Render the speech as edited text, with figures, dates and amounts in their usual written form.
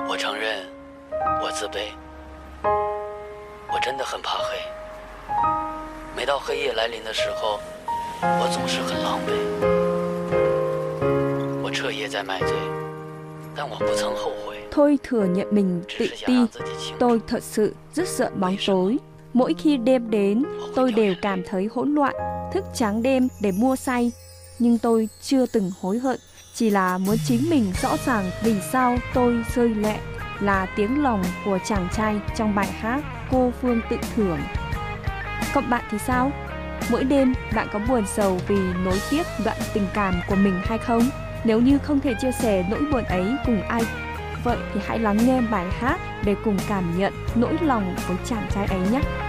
我承认我自卑，我真的很怕黑。每到黑夜来临的时候，我总是很狼狈。我彻夜在买醉，但我不曾后悔。 Tôi thừa nhận mình tự ti. Tôi thật sự rất sợ bóng tối. Mỗi khi đêm đến, tôi đều cảm thấy hỗn loạn, thức trắng đêm để mua say. Nhưng tôi chưa từng hối hận, chỉ là muốn chính mình rõ ràng vì sao tôi rơi lệ, là tiếng lòng của chàng trai trong bài hát Cô Phương Tự Thưởng. Còn bạn thì sao? Mỗi đêm bạn có buồn sầu vì nối tiếp đoạn tình cảm của mình hay không? Nếu như không thể chia sẻ nỗi buồn ấy cùng ai, vậy thì hãy lắng nghe bài hát để cùng cảm nhận nỗi lòng với chàng trai ấy nhé.